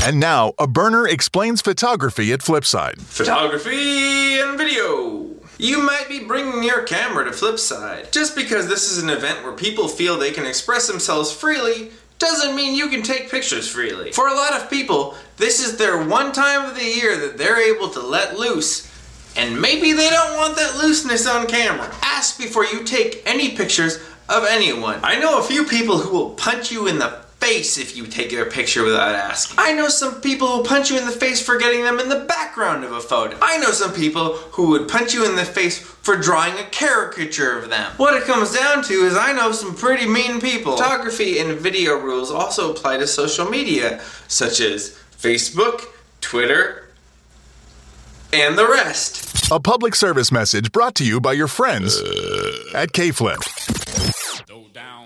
And now, a burner explains photography at Flipside. Photography and video. You might be bringing your camera to Flipside. Just because this is an event where people feel they can express themselves freely doesn't mean you can take pictures freely. For a lot of people, this is their one time of the year that they're able to let loose. And maybe they don't want that looseness on camera. Ask before you take any pictures of anyone. I know a few people who will punch you in the face if you take their picture without asking. I know some people who punch you in the face for getting them in the background of a photo. I know some people who would punch you in the face for drawing a caricature of them. What it comes down to is I know some pretty mean people. Photography and video rules also apply to social media, such as Facebook, Twitter, and the rest. A public service message brought to you by your friends at K-Flip. Throw down.